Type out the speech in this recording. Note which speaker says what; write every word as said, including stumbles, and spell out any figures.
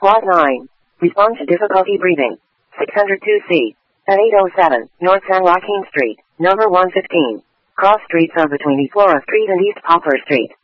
Speaker 1: SWAT nine. Respond to difficulty breathing. six oh two C. At eight oh seven, North San Joaquin Street, number one fifteen. Cross streets are between East Flora Street and East Poplar Street.